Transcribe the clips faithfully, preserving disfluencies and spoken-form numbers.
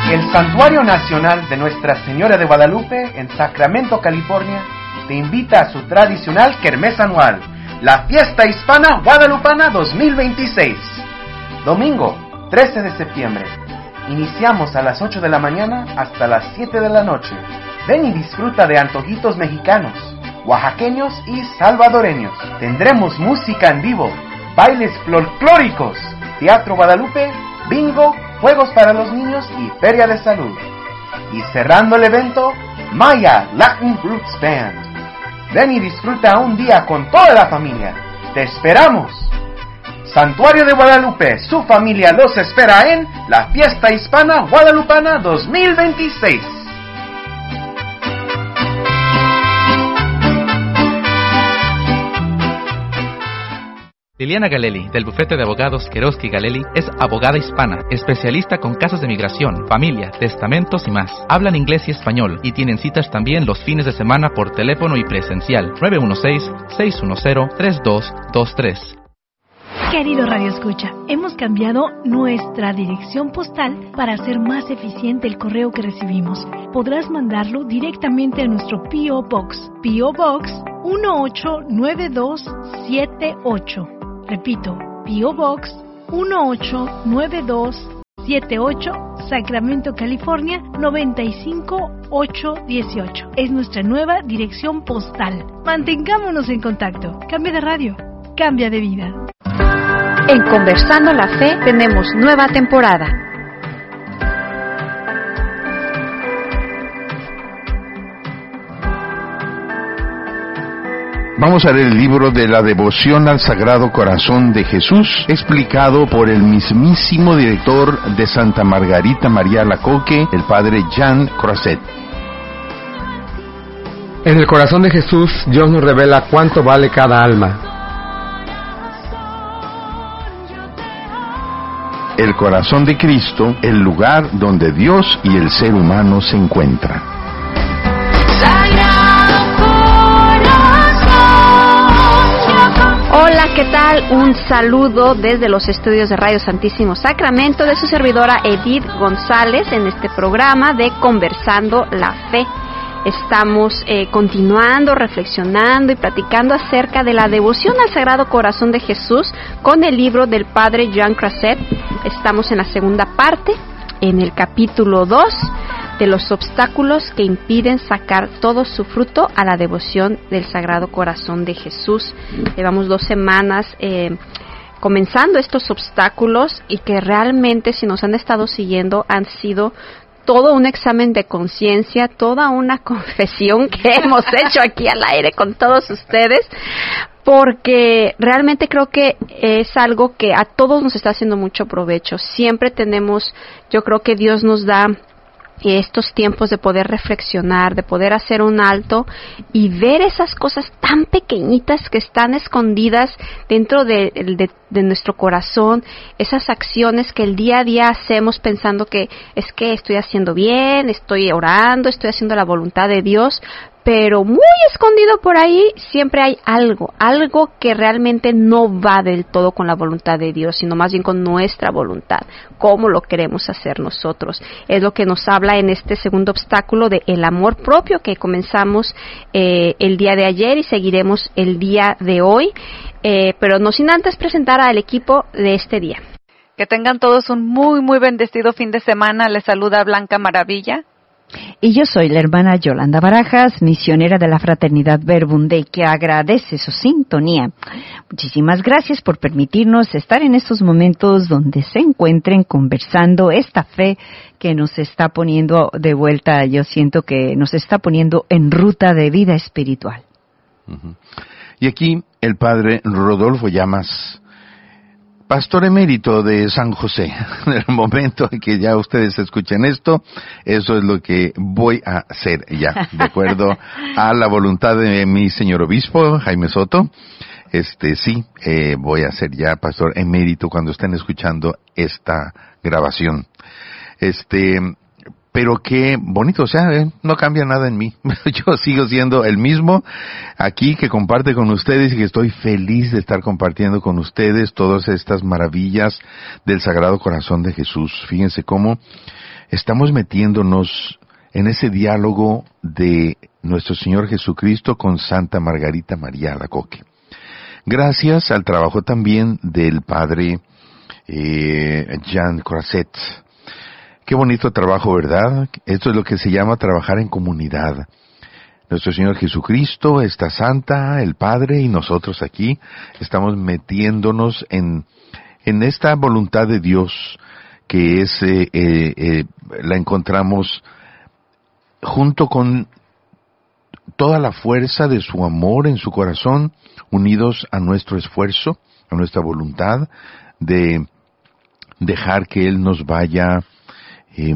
El Santuario Nacional de Nuestra Señora de Guadalupe en Sacramento, California, te invita a su tradicional kermés anual, la Fiesta Hispana Guadalupana dos mil veintiséis. Domingo, trece de septiembre. Iniciamos a las ocho de la mañana hasta las siete de la noche. Ven y disfruta de antojitos mexicanos, oaxaqueños y salvadoreños. Tendremos música en vivo, bailes folclóricos, teatro Guadalupe, bingo, juegos para los niños y feria de salud. Y cerrando el evento, Maya Latin Roots Band. Ven y disfruta un día con toda la familia. ¡Te esperamos! Santuario de Guadalupe, su familia los espera en la Fiesta Hispana Guadalupana dos mil veintiséis. Liliana Galelli, del bufete de abogados Queroski Galelli, es abogada hispana, especialista con casos de migración, familia, testamentos y más. Hablan inglés y español y tienen citas también los fines de semana por teléfono y presencial. nueve uno seis, seis uno cero, tres dos dos tres. Querido Radio Escucha, hemos cambiado nuestra dirección postal para hacer más eficiente el correo que recibimos. Podrás mandarlo directamente a nuestro P O Box, P O Box uno ocho nueve dos siete ocho. Repito, P O Box uno ocho nueve dos siete ocho, Sacramento, California noventa y cinco ocho dieciocho. Es nuestra nueva dirección postal. Mantengámonos en contacto. Cambia de radio, cambia de vida. En Conversando la Fe tenemos nueva temporada. Vamos a leer el libro de la devoción al Sagrado Corazón de Jesús, explicado por el mismísimo director de Santa Margarita María Alacoque, el padre Jean Croisset. En el corazón de Jesús, Dios nos revela cuánto vale cada alma. El corazón de Cristo, el lugar donde Dios y el ser humano se encuentran. Hola, ¿qué tal? Un saludo desde los estudios de Radio Santísimo Sacramento de su servidora Edith González en este programa de Conversando la Fe. Estamos eh, continuando, reflexionando y platicando acerca de la devoción al Sagrado Corazón de Jesús con el libro del Padre Jean Croisset. Estamos en la segunda parte, en el capítulo dos, de los obstáculos que impiden sacar todo su fruto a la devoción del Sagrado Corazón de Jesús. Llevamos dos semanas eh, comenzando estos obstáculos y que realmente, si nos han estado siguiendo, han sido todo un examen de conciencia, toda una confesión que hemos hecho aquí al aire con todos ustedes, porque realmente creo que es algo que a todos nos está haciendo mucho provecho. Siempre tenemos, yo creo que Dios nos da estos tiempos de poder reflexionar, de poder hacer un alto y ver esas cosas tan pequeñitas que están escondidas dentro de, de, de nuestro corazón, esas acciones que el día a día hacemos pensando que es que estoy haciendo bien, estoy orando, estoy haciendo la voluntad de Dios, pero muy escondido por ahí siempre hay algo, algo que realmente no va del todo con la voluntad de Dios, sino más bien con nuestra voluntad, cómo lo queremos hacer nosotros. Es lo que nos habla en este segundo obstáculo de el amor propio que comenzamos eh, el día de ayer y seguiremos el día de hoy, eh, pero no sin antes presentar al equipo de este día. Que tengan todos un muy, muy bendecido fin de semana. Les saluda Blanca Maravilla. Y yo soy la hermana Yolanda Barajas, misionera de la Fraternidad Verbum Dei, que agradece su sintonía. Muchísimas gracias por permitirnos estar en estos momentos donde se encuentren conversando esta fe que nos está poniendo de vuelta, yo siento que nos está poniendo en ruta de vida espiritual. Uh-huh. Y aquí el padre Rodolfo Llamas, pastor emérito de San José. En el momento en que ya ustedes escuchen esto, eso es lo que voy a hacer ya, de acuerdo a la voluntad de mi señor obispo, Jaime Soto. Este, sí, eh, voy a ser ya pastor emérito cuando estén escuchando esta grabación. Este, pero qué bonito, o sea, eh, no cambia nada en mí. Yo sigo siendo el mismo aquí que comparte con ustedes y que estoy feliz de estar compartiendo con ustedes todas estas maravillas del Sagrado Corazón de Jesús. Fíjense cómo estamos metiéndonos en ese diálogo de nuestro Señor Jesucristo con Santa Margarita María Alacoque. Gracias al trabajo también del Padre eh, Jean Croisset. Qué bonito trabajo, ¿verdad? Esto es lo que se llama trabajar en comunidad. Nuestro Señor Jesucristo, esta Santa, el Padre y nosotros aquí estamos metiéndonos en, en esta voluntad de Dios que es eh, eh, eh, la encontramos junto con toda la fuerza de su amor en su corazón, unidos a nuestro esfuerzo, a nuestra voluntad de dejar que Él nos vaya eh,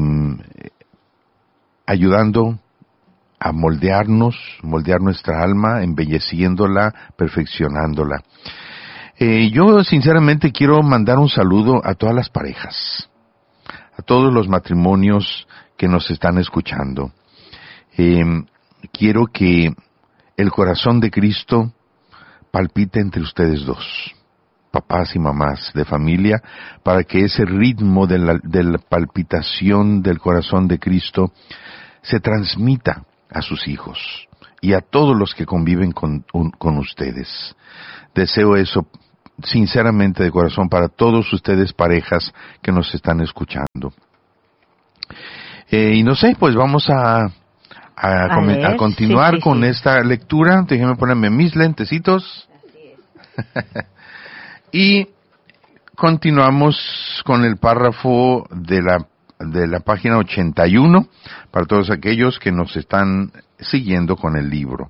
ayudando a moldearnos, moldear nuestra alma, embelleciéndola, perfeccionándola. Eh, yo sinceramente quiero mandar un saludo a todas las parejas, a todos los matrimonios que nos están escuchando. Eh, quiero que el corazón de Cristo palpite entre ustedes dos, papás y mamás de familia, para que ese ritmo de la, de la palpitación del corazón de Cristo se transmita a sus hijos y a todos los que conviven con, un, con ustedes. Deseo eso sinceramente de corazón para todos ustedes parejas que nos están escuchando. Eh, y no sé, pues vamos a a, a, ver, a continuar sí, sí, con sí. esta lectura. Déjenme ponerme mis lentecitos. Y continuamos con el párrafo de la de la página ochenta y uno, para todos aquellos que nos están siguiendo con el libro.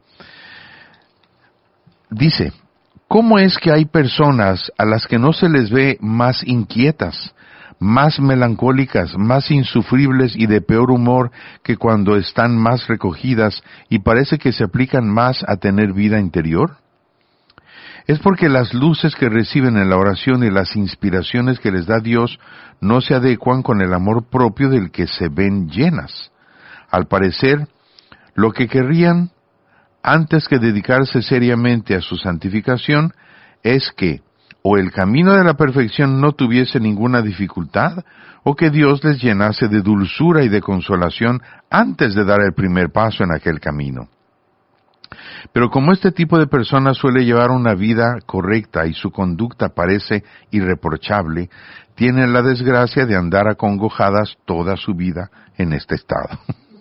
Dice, ¿cómo es que hay personas a las que no se les ve más inquietas, más melancólicas, más insufribles y de peor humor que cuando están más recogidas y parece que se aplican más a tener vida interior? Es porque las luces que reciben en la oración y las inspiraciones que les da Dios no se adecuan con el amor propio del que se ven llenas. Al parecer, lo que querrían, antes que dedicarse seriamente a su santificación, es que o el camino de la perfección no tuviese ninguna dificultad, o que Dios les llenase de dulzura y de consolación antes de dar el primer paso en aquel camino. Pero como este tipo de personas suele llevar una vida correcta y su conducta parece irreprochable, tienen la desgracia de andar acongojadas toda su vida en este estado,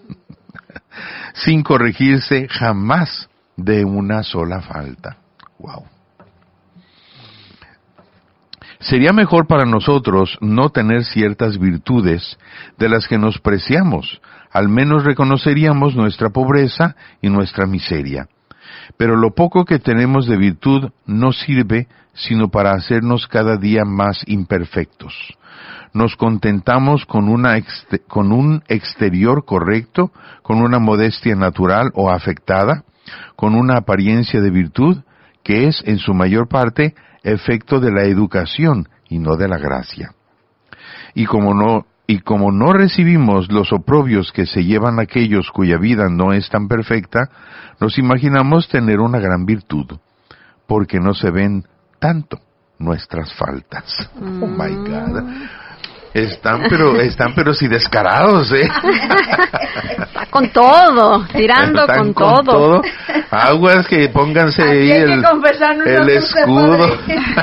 sin corregirse jamás de una sola falta. Wow. Sería mejor para nosotros no tener ciertas virtudes de las que nos preciamos, al menos reconoceríamos nuestra pobreza y nuestra miseria. Pero lo poco que tenemos de virtud no sirve sino para hacernos cada día más imperfectos. Nos contentamos con, una exte- con un exterior correcto, con una modestia natural o afectada, con una apariencia de virtud que es en su mayor parte efecto de la educación y no de la gracia. Y como no Y como no recibimos los oprobios que se llevan aquellos cuya vida no es tan perfecta, nos imaginamos tener una gran virtud, porque no se ven tanto nuestras faltas. Mm. Oh my God. Están pero, están pero si descarados, ¿eh? Está con todo, tirando con, con todo. todo. Aguas que pónganse ahí el, el escudo.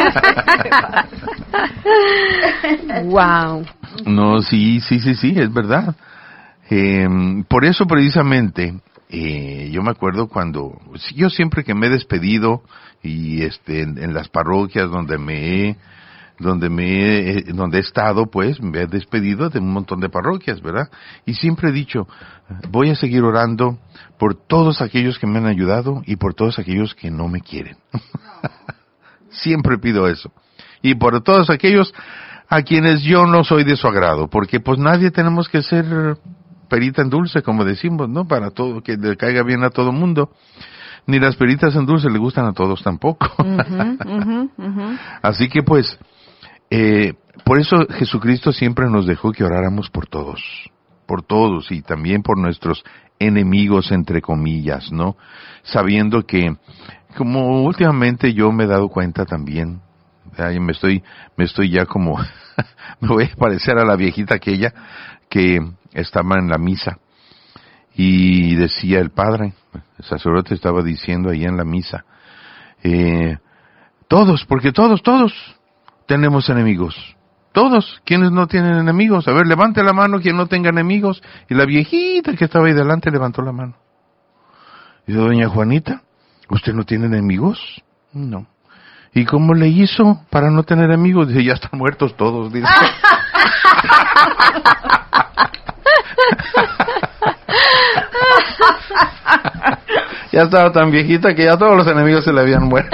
Wow. No, sí, sí, sí, sí, es verdad. Eh, por eso precisamente, eh, yo me acuerdo cuando, yo siempre que me he despedido y este, en, en las parroquias donde me he, donde me he, donde he estado, pues, me he despedido de un montón de parroquias, ¿verdad? Y siempre he dicho, voy a seguir orando por todos aquellos que me han ayudado y por todos aquellos que no me quieren. Siempre pido eso. Y por todos aquellos a quienes yo no soy de su agrado, porque pues nadie tenemos que ser perita en dulce, como decimos, ¿no? Para todo, que le caiga bien a todo mundo. Ni las peritas en dulce le gustan a todos tampoco. Uh-huh, uh-huh, uh-huh. Así que pues, eh, por eso Jesucristo siempre nos dejó que oráramos por todos, por todos, y también por nuestros enemigos, entre comillas, ¿no? Sabiendo que, como últimamente yo me he dado cuenta también, me estoy, me estoy ya como, me voy a parecer a la viejita aquella que estaba en la misa y decía el padre, el sacerdote estaba diciendo ahí en la misa, eh, todos, porque todos, todos tenemos enemigos. Todos, ¿quiénes no tienen enemigos? A ver, levante la mano quien no tenga enemigos. Y la viejita que estaba ahí delante levantó la mano. Y dijo, doña Juanita, ¿usted no tiene enemigos? No. ¿Y cómo le hizo para no tener enemigos? Dice, ya están muertos todos, dice. Ya estaba tan viejita que ya todos los enemigos se le habían muerto.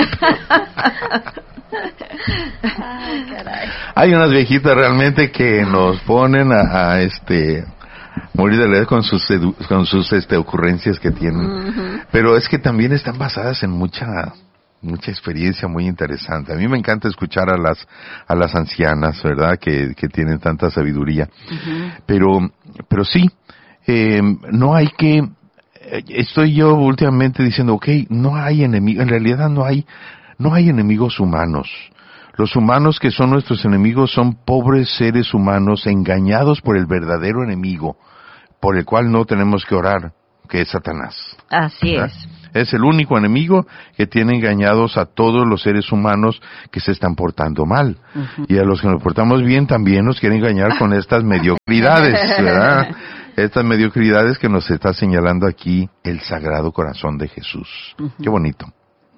Ay, caray. Hay unas viejitas realmente que nos ponen a, a este morir de leer con sus edu, con sus este ocurrencias que tienen, uh-huh. Pero es que también están basadas en mucha mucha experiencia muy interesante. A mí me encanta escuchar a las a las ancianas, ¿verdad? Que que tienen tanta sabiduría. Uh-huh. Pero pero sí, eh, no hay que estoy yo últimamente diciendo, okay, no hay enemigos, en realidad no hay no hay enemigos humanos. Los humanos que son nuestros enemigos son pobres seres humanos engañados por el verdadero enemigo, por el cual no tenemos que orar, que es Satanás. Así ¿verdad? Es. Es el único enemigo que tiene engañados a todos los seres humanos que se están portando mal. Uh-huh. Y a los que nos portamos bien también nos quieren engañar con estas mediocridades, ¿verdad? Estas mediocridades que nos está señalando aquí el Sagrado Corazón de Jesús. Uh-huh. Qué bonito.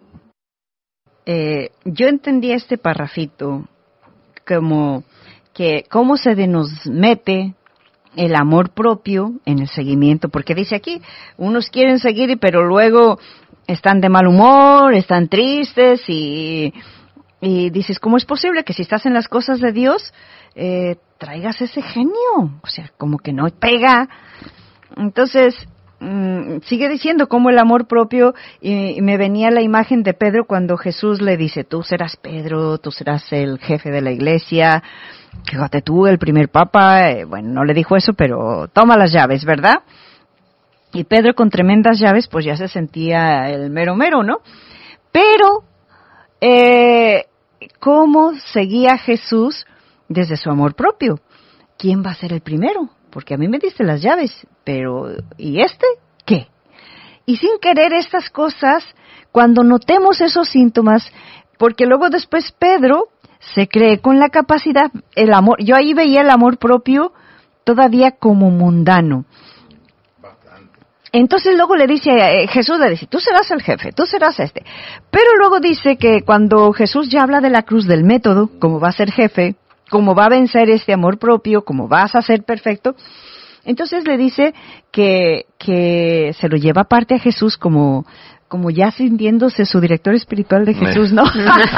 Eh, yo entendí este parrafito como que cómo se nos mete el amor propio en el seguimiento, porque dice aquí, unos quieren seguir pero luego están de mal humor, están tristes y, y dices, ¿cómo es posible que si estás en las cosas de Dios eh, traigas ese genio? O sea, como que no pega. Entonces, Mm, sigue diciendo cómo el amor propio, y, y me venía la imagen de Pedro cuando Jesús le dice, tú serás Pedro, tú serás el jefe de la iglesia, fíjate tú, el primer papa, eh, bueno, no le dijo eso, pero toma las llaves, ¿verdad? Y Pedro con tremendas llaves, pues ya se sentía el mero mero, ¿no? Pero, eh, ¿cómo seguía Jesús desde su amor propio? ¿Quién va a ser el primero? Porque a mí me diste las llaves, pero ¿y este qué? Y sin querer estas cosas, cuando notemos esos síntomas, porque luego después Pedro se cree con la capacidad, el amor, yo ahí veía el amor propio todavía como mundano. Entonces luego le dice, eh, Jesús le dice, tú serás el jefe, tú serás este. Pero luego dice que cuando Jesús ya habla de la cruz, del método, como va a ser jefe, cómo va a vencer este amor propio, cómo vas a ser perfecto, entonces le dice que, que se lo lleva aparte a Jesús como, como ya sintiéndose su director espiritual de Jesús, ¿no?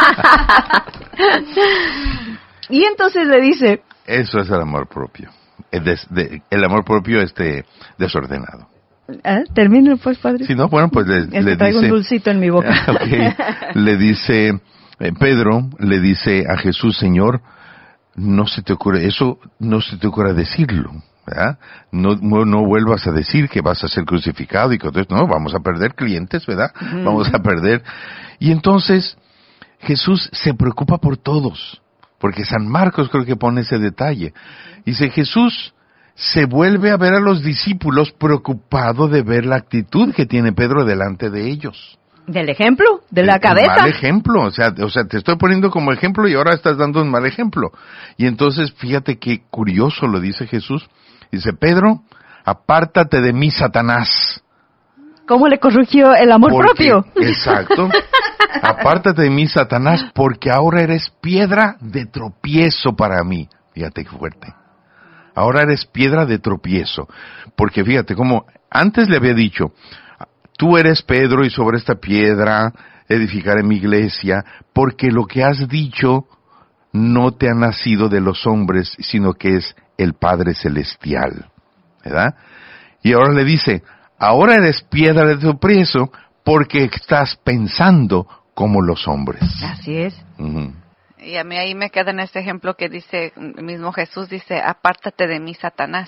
Y entonces le dice... Eso es el amor propio, el, des, de, el amor propio este desordenado. ¿Ah? Termino pues, padre. Sí, no, bueno, pues le, es le que traigo dice... un dulcito en mi boca. Okay, le dice, eh, Pedro le dice a Jesús, Señor, no se te ocurre, eso no se te ocurra decirlo, ¿verdad? No, no, no vuelvas a decir que vas a ser crucificado y que entonces, no, vamos a perder clientes, ¿verdad? Mm. Vamos a perder. Y entonces, Jesús se preocupa por todos, porque San Marcos creo que pone ese detalle. Dice, Jesús se vuelve a ver a los discípulos preocupado de ver la actitud que tiene Pedro delante de ellos. ¿Del ejemplo? ¿De la cabeza? Un mal ejemplo, o sea, o sea, te estoy poniendo como ejemplo y ahora estás dando un mal ejemplo. Y entonces, fíjate qué curioso lo dice Jesús. Dice, Pedro, apártate de mí, Satanás. ¿Cómo le corrigió el amor porque, propio? Exacto. Apártate de mí, Satanás, porque ahora eres piedra de tropiezo para mí. Fíjate qué fuerte. Ahora eres piedra de tropiezo. Porque fíjate, como antes le había dicho... Tú eres Pedro y sobre esta piedra edificaré mi iglesia, porque lo que has dicho no te ha nacido de los hombres, sino que es el Padre Celestial. ¿Verdad? Y ahora le dice, ahora eres piedra de tropiezo porque estás pensando como los hombres. Así es. Uh-huh. Y a mí ahí me queda en este ejemplo que dice, el mismo Jesús dice, apártate de mí, Satanás. Uh-huh.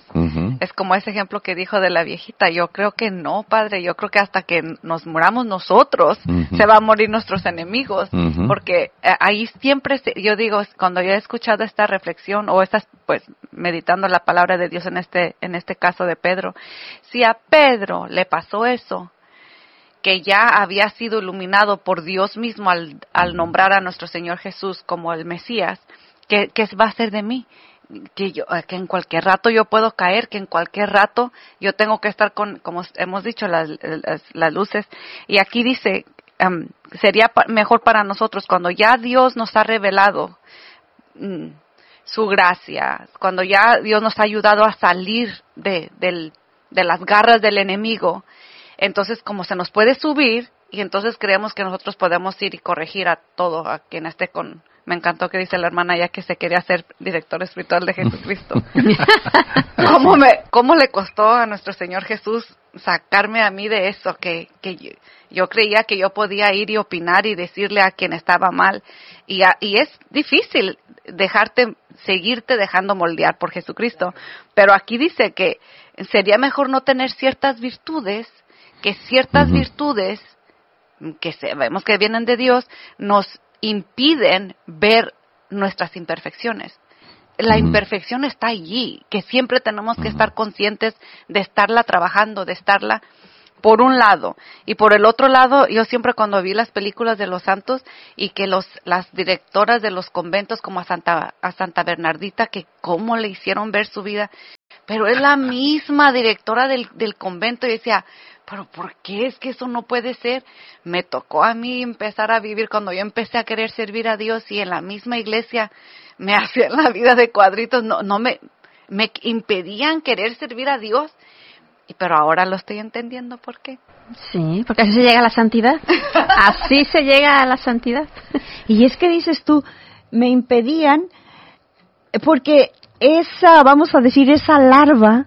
Uh-huh. Es como ese ejemplo que dijo de la viejita. Yo creo que no, Padre. Yo creo que hasta que nos muramos nosotros, uh-huh. se van a morir nuestros enemigos. Uh-huh. Porque eh, ahí siempre, se, yo digo, cuando yo he escuchado esta reflexión o estás pues meditando la palabra de Dios en este, en este caso de Pedro, si a Pedro le pasó eso, que ya había sido iluminado por Dios mismo al, al nombrar a nuestro Señor Jesús como el Mesías, ¿qué, qué va a hacer de mí? Que yo, que en cualquier rato yo puedo caer, que en cualquier rato yo tengo que estar con, como hemos dicho, las, las, las luces. Y aquí dice, um, sería pa- mejor para nosotros cuando ya Dios nos ha revelado um, su gracia, cuando ya Dios nos ha ayudado a salir de, del, de las garras del enemigo. Entonces, como se nos puede subir, y entonces creemos que nosotros podemos ir y corregir a todo, a quien esté con... Me encantó que dice la hermana ya que se quería ser director espiritual de Jesucristo. ¿Cómo, me, ¿Cómo le costó a nuestro Señor Jesús sacarme a mí de eso? Que, que yo, yo creía que yo podía ir y opinar y decirle a quien estaba mal. Y, a, y es difícil dejarte, seguirte dejando moldear por Jesucristo. Pero aquí dice que sería mejor no tener ciertas virtudes, que ciertas uh-huh. virtudes, que sabemos que vienen de Dios, nos impiden ver nuestras imperfecciones. La uh-huh. imperfección está allí, que siempre tenemos que uh-huh. estar conscientes de estarla trabajando, de estarla por un lado. Y por el otro lado, yo siempre cuando vi las películas de los santos y que los las directoras de los conventos como a Santa, a Santa Bernardita, que cómo le hicieron ver su vida, pero es la misma directora del, del convento y decía, pero ¿por qué es que eso no puede ser? Me tocó a mí empezar a vivir cuando yo empecé a querer servir a Dios y en la misma iglesia me hacían la vida de cuadritos, no, no me, me impedían querer servir a Dios, pero ahora lo estoy entendiendo por qué. Sí, porque así se llega a la santidad. Así se llega a la santidad. Y es que dices tú, me impedían, porque esa, vamos a decir, esa larva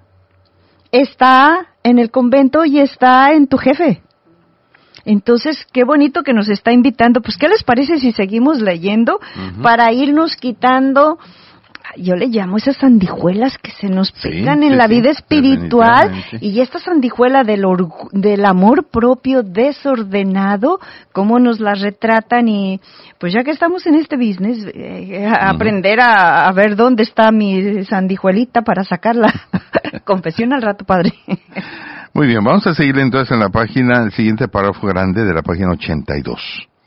está en el convento y está en tu jefe. Entonces, qué bonito que nos está invitando. Pues, ¿qué les parece si seguimos leyendo uh-huh. para irnos quitando, yo le llamo esas sandijuelas que se nos pegan sí, en sí, la vida sí, espiritual, y esta sandijuela del, orgu- del amor propio desordenado, cómo nos la retratan? Y pues ya que estamos en este business, eh, a uh-huh. aprender a, a ver dónde está mi sandijuelita para sacarla. Confesión al rato, padre. Muy bien, vamos a seguir entonces en la página, el siguiente párrafo grande de la página ochenta y dos.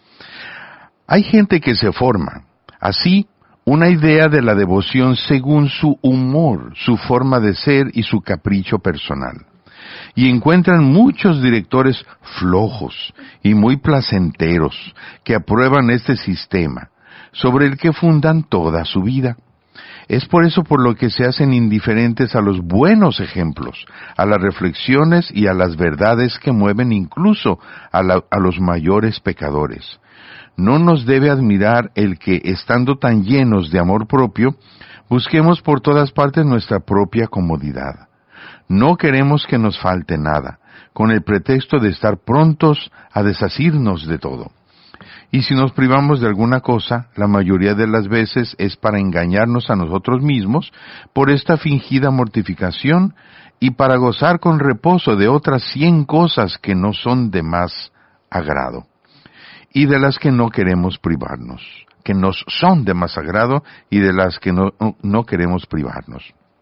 Hay gente que se forma, así, una idea de la devoción según su humor, su forma de ser y su capricho personal. Y encuentran muchos directores flojos y muy placenteros que aprueban este sistema, sobre el que fundan toda su vida. Es por eso por lo que se hacen indiferentes a los buenos ejemplos, a las reflexiones y a las verdades que mueven incluso a, la, a los mayores pecadores. No nos debe admirar el que, estando tan llenos de amor propio, busquemos por todas partes nuestra propia comodidad. No queremos que nos falte nada, con el pretexto de estar prontos a desasirnos de todo. Y si nos privamos de alguna cosa, la mayoría de las veces es para engañarnos a nosotros mismos por esta fingida mortificación y para gozar con reposo de otras cien cosas que no son de más agrado, y de las que no queremos privarnos, que nos son de más agrado y de las que no, no queremos privarnos.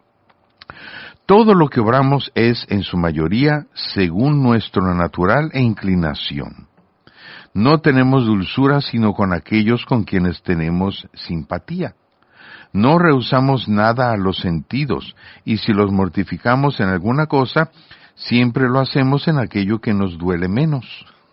Todo lo que obramos es, en su mayoría, según nuestra natural e inclinación. No tenemos dulzura sino con aquellos con quienes tenemos simpatía. No rehusamos nada a los sentidos, y si los mortificamos en alguna cosa, siempre lo hacemos en aquello que nos duele menos.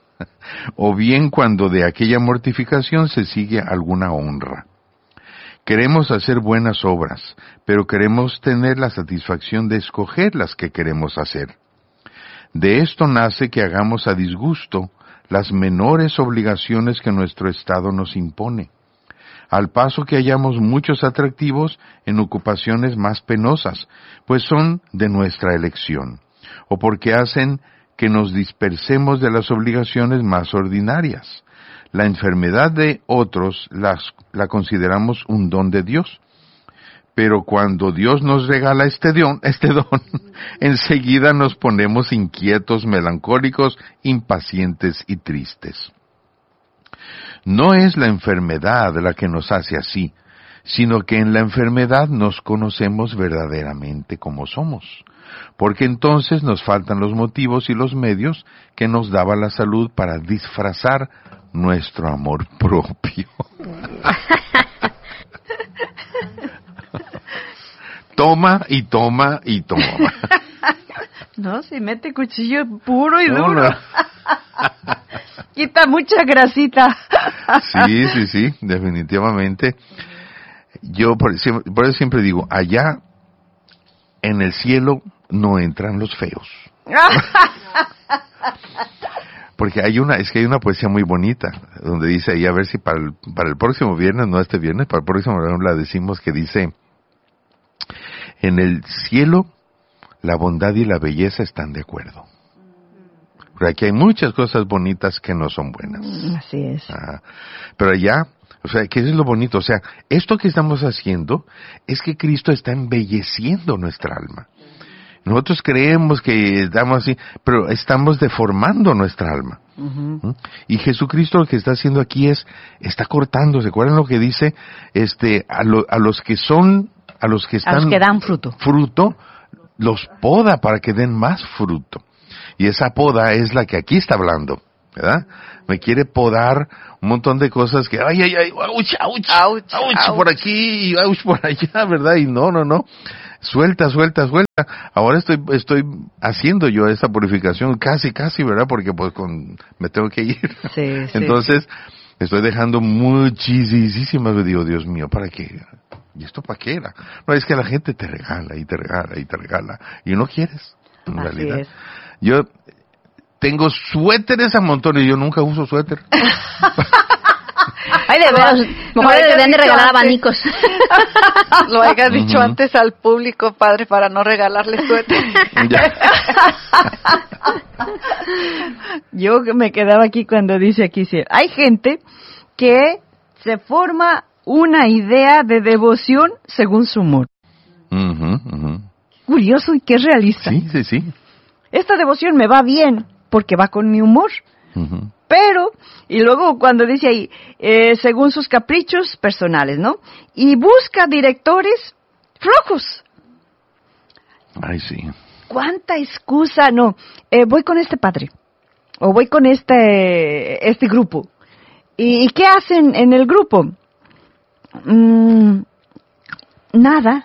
O bien cuando de aquella mortificación se sigue alguna honra. Queremos hacer buenas obras, pero queremos tener la satisfacción de escoger las que queremos hacer. De esto nace que hagamos a disgusto las menores obligaciones que nuestro estado nos impone, al paso que hallamos muchos atractivos en ocupaciones más penosas, pues son de nuestra elección, o porque hacen que nos dispersemos de las obligaciones más ordinarias. La enfermedad de otros las, la consideramos un don de Dios, Pero cuando Dios nos regala este don, este don, enseguida nos ponemos inquietos, melancólicos, impacientes y tristes. No es la enfermedad la que nos hace así, sino que en la enfermedad nos conocemos verdaderamente como somos, porque entonces nos faltan los motivos y los medios que nos daba la salud para disfrazar nuestro amor propio. Toma y toma y toma. No, se mete cuchillo puro y no, duro. No. Quita mucha grasita. Sí, sí, sí, definitivamente. Yo por, por eso siempre digo, allá en el cielo no entran los feos. Porque hay una, es que hay una poesía muy bonita, donde dice ahí, a ver si para el, para el próximo viernes, no este viernes, para el próximo viernes la decimos, que dice: en el cielo la bondad y la belleza están de acuerdo. Pero aquí hay muchas cosas bonitas que no son buenas. Así es. Ah, pero allá, o sea, ¿qué es lo bonito? O sea, esto que estamos haciendo es que Cristo está embelleciendo nuestra alma. Nosotros creemos que estamos así, pero estamos deformando nuestra alma. Uh-huh. ¿Mm? Y Jesucristo lo que está haciendo aquí es, está cortando. ¿Se acuerdan lo que dice? Este, a, lo, a los que son, a los que están... A los que dan fruto. Fruto, los poda para que den más fruto. Y esa poda es la que aquí está hablando, ¿verdad? Me quiere podar un montón de cosas que, ay, ay, ay, ouch, ouch, ouch, ouch, ouch. por aquí, y ouch por allá, ¿verdad? Y no, no, no. Suelta, suelta, suelta. Ahora estoy, estoy haciendo yo esta purificación casi, casi, ¿verdad? Porque pues con, me tengo que ir. Sí, sí. Entonces, estoy dejando muchísimas, digo, Dios mío, ¿para qué? ¿Y esto para qué era? No, es que la gente te regala y te regala y te regala y no quieres, en Así realidad. Es. Yo tengo suéteres a montón y yo nunca uso suéter. Ay, de veras, mejor le deben de regalar abanicos. Lo hayas dicho uh-huh. antes al público, padre, para no regalarle suéter. Yo me quedaba aquí cuando dice aquí, sí, hay gente que se forma una idea de devoción según su humor. Uh-huh, uh-huh. Curioso y qué realista. Sí, sí, sí. Esta devoción me va bien porque va con mi humor. Uh-huh. Pero, y luego cuando dice ahí, eh, según sus caprichos personales, ¿no? Y busca directores flojos. Ay, sí. ¿Cuánta excusa? No, eh, voy con este padre, o voy con este, este grupo. ¿Y, y qué hacen en el grupo? Mm, nada.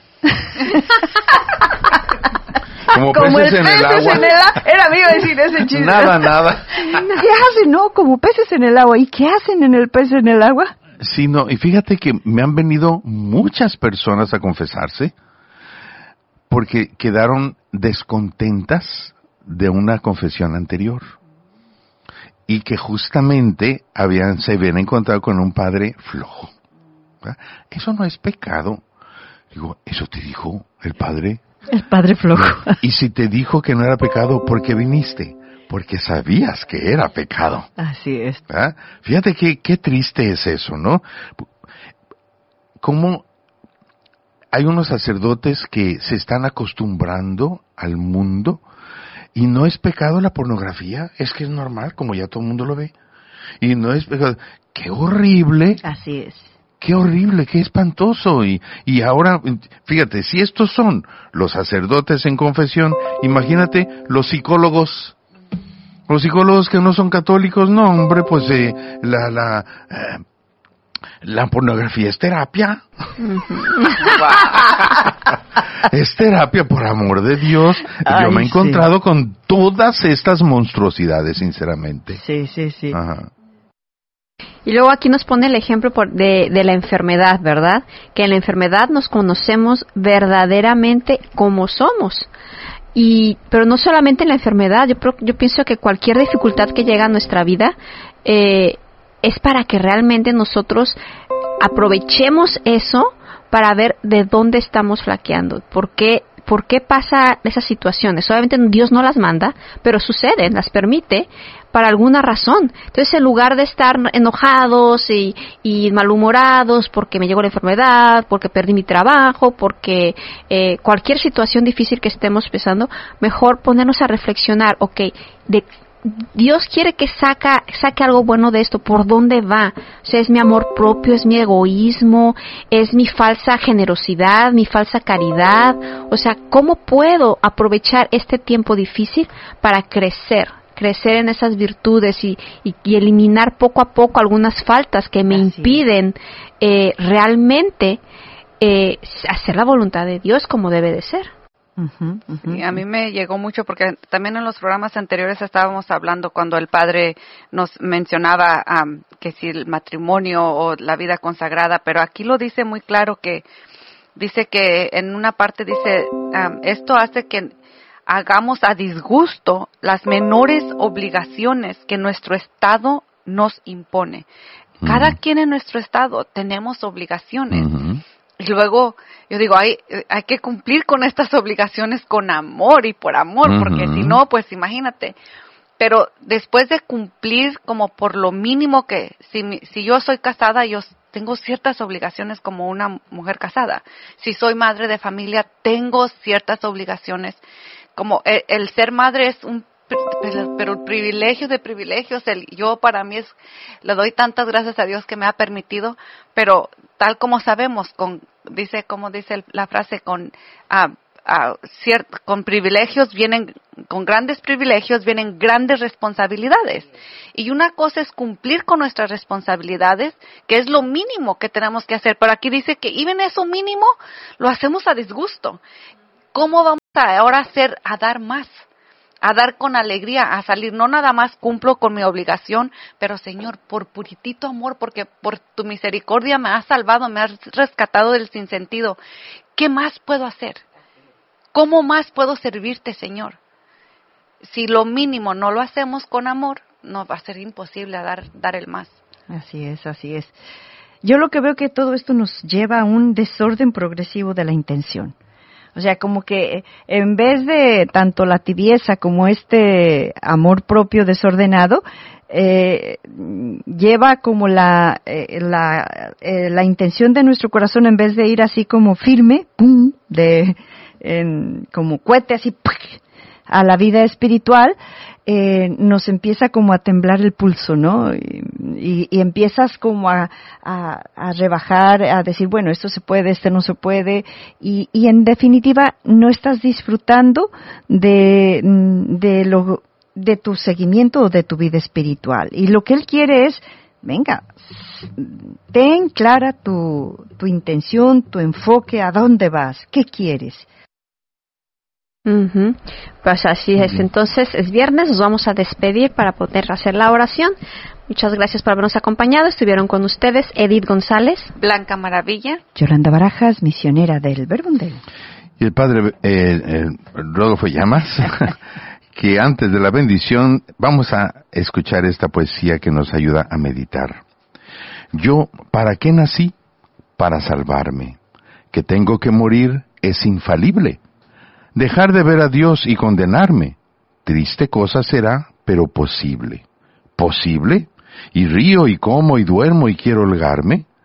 Como, como peces el en peces el agua. En el a- Era mío decir ese chiste. Nada, nada. ¿Qué hacen? No, como peces en el agua. ¿Y qué hacen en el pez en el agua? Sí, no, y fíjate que me han venido muchas personas a confesarse porque quedaron descontentas de una confesión anterior y que justamente habían, se habían encontrado con un padre flojo. ¿Verdad? Eso no es pecado. Digo, ¿eso te dijo el padre? El padre flojo. Y si te dijo que no era pecado, ¿por qué viniste? Porque sabías que era pecado. Así es. ¿Verdad? Fíjate qué, qué triste es eso, ¿no? Cómo hay unos sacerdotes que se están acostumbrando al mundo y no es pecado la pornografía, es que es normal, como ya todo el mundo lo ve. Y no es pecado. ¡Qué horrible! Así es. ¡Qué horrible! ¡Qué espantoso! Y, y ahora, fíjate, si estos son los sacerdotes en confesión, imagínate los psicólogos. Los psicólogos que no son católicos, no, hombre, pues eh, la, la, eh, la pornografía es terapia. Es terapia, por amor de Dios. Ay, Yo me he encontrado sí. con todas estas monstruosidades, sinceramente. Sí, sí, sí. Ajá. Y luego aquí nos pone el ejemplo por de, de la enfermedad, ¿verdad? Que en la enfermedad nos conocemos verdaderamente como somos. Y, pero no solamente en la enfermedad, yo, yo pienso que cualquier dificultad que llega a nuestra vida eh, es para que realmente nosotros aprovechemos eso para ver de dónde estamos flaqueando, por qué por qué pasa esas situaciones. Obviamente Dios no las manda, pero suceden, las permite para alguna razón. Entonces, en lugar de estar enojados y, y malhumorados porque me llegó la enfermedad, porque perdí mi trabajo, porque eh, cualquier situación difícil que estemos pasando, mejor ponernos a reflexionar, ok, de Dios quiere que saca, saque algo bueno de esto. ¿Por dónde va? O sea, es mi amor propio, es mi egoísmo, es mi falsa generosidad, mi falsa caridad. O sea, ¿cómo puedo aprovechar este tiempo difícil para crecer? Crecer en esas virtudes y, y, y eliminar poco a poco algunas faltas que me Así impiden eh, realmente eh, hacer la voluntad de Dios como debe de ser. Uh-huh, uh-huh. Sí, a mí me llegó mucho porque también en los programas anteriores estábamos hablando cuando el padre nos mencionaba um, que si el matrimonio o la vida consagrada, pero aquí lo dice muy claro, que dice que en una parte dice um, esto hace que hagamos a disgusto las menores obligaciones que nuestro estado nos impone. Cada uh-huh. quien en nuestro estado tenemos obligaciones. Uh-huh. Y luego, yo digo, hay, hay que cumplir con estas obligaciones con amor y por amor, uh-huh. porque si no, pues imagínate. Pero después de cumplir como por lo mínimo que, si, si yo soy casada, yo tengo ciertas obligaciones como una mujer casada. Si soy madre de familia, tengo ciertas obligaciones. Como el, el ser madre es un Pero, pero el privilegio de privilegios, el, yo para mí es, le doy tantas gracias a Dios que me ha permitido, pero tal como sabemos, con dice como dice la frase, con uh, uh, ciert, con privilegios vienen, con grandes privilegios vienen grandes responsabilidades. Y una cosa es cumplir con nuestras responsabilidades, que es lo mínimo que tenemos que hacer. Pero aquí dice que even eso mínimo lo hacemos a disgusto. ¿Cómo vamos a ahora hacer a dar más? A dar con alegría, a salir, no nada más cumplo con mi obligación, pero Señor, por puritito amor, porque por tu misericordia me has salvado, me has rescatado del sinsentido. ¿Qué más puedo hacer? ¿Cómo más puedo servirte, Señor? Si lo mínimo no lo hacemos con amor, no va a ser imposible dar, dar el más. Así es, así es. Yo lo que veo que todo esto nos lleva a un desorden progresivo de la intención. O sea, como que en vez de tanto la tibieza como este amor propio desordenado, eh, lleva como la eh, la, eh, la intención de nuestro corazón, en vez de ir así como firme, pum, de en, como cohete así ¡puc! A la vida espiritual, eh, nos empieza como a temblar el pulso, ¿no? Y, y, y empiezas como a, a, a rebajar, a decir, bueno, esto se puede, esto no se puede, y, y en definitiva no estás disfrutando de, de lo, de tu seguimiento o de tu vida espiritual. Y lo que él quiere es, venga, ten clara tu, tu intención, tu enfoque, a dónde vas, qué quieres. Uh-huh. Pues así es. Entonces es viernes, nos vamos a despedir para poder hacer la oración. Muchas gracias por habernos acompañado. Estuvieron con ustedes Edith González, Blanca Maravilla, Yolanda Barajas, misionera del Verbundel, y el padre eh, eh, Rodolfo Llamas. Que antes de la bendición vamos a escuchar esta poesía que nos ayuda a meditar. Yo, ¿para qué nací? Para salvarme. Que tengo que morir es infalible. Dejar de ver a Dios y condenarme, triste cosa será, pero posible. ¿Posible? Y río y como y duermo y quiero holgarme.